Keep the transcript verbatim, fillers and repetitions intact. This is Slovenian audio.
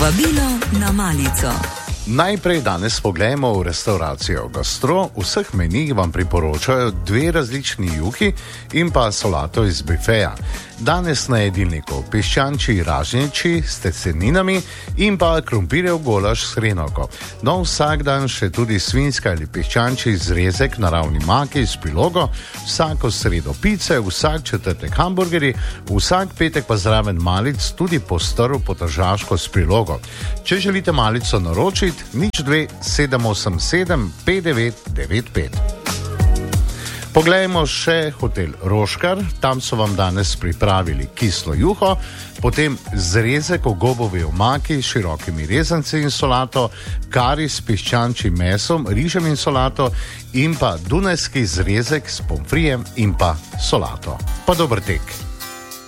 Vabilo na malico. Najprej danes poglejmo v restauracijo Gastro. V vseh menijih vam priporočajo dve različni juhi in pa solato iz bifeja. Danes na jedilniku piščančji ražnjiči s testeninami in pa krompirjev golaž s hrenovko. No, vsak dan še tudi svinjska ali piščančji zrezek na ravni maki s prilogo, vsako sredo pice, vsak četrtek hamburgerji, vsak petek pa zraven malic tudi postrv potržaško s prilogo. Če želite malico naročiti, nič dve sedem osem sedem pet devet devet pet. Poglejmo še hotel Roškar, tam so vam danes pripravili kislo juho, potem zrezek v gobovi omaki s širokimi rezanci in solato, kari s piščančjim mesom, rižem in solato in pa dunajski zrezek s pomfrijem in pa solato. Pa dober tek!